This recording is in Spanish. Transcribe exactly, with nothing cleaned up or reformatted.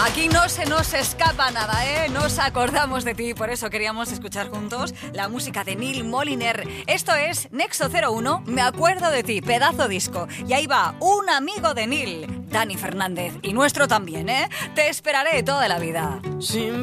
Aquí no se nos escapa nada, ¿eh? Nos acordamos de ti, por eso queríamos escuchar juntos la música de Neil Moliner. Esto es Nexo cero uno, Me acuerdo de ti, pedazo disco. Y ahí va, un amigo de Neil, Dani Fernández, y nuestro también, ¿eh? Te esperaré toda la vida. Sin